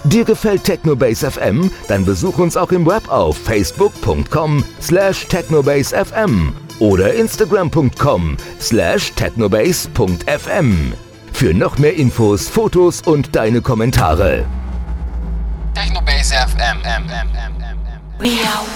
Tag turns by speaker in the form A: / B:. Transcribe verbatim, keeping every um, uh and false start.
A: Dir gefällt Technobase F M? Dann besuch uns auch im Web auf facebook punkt com slash technobase f m oder instagram punkt com slash technobase punkt f m für noch mehr Infos, Fotos und deine Kommentare.
B: Technobase F M.